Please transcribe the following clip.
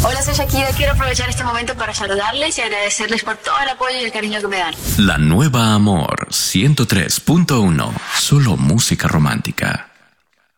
Hola, soy Shakira. Quiero aprovechar este momento para saludarles y agradecerles por todo el apoyo y el cariño que me dan. La nueva Amor 103.1. Solo música romántica.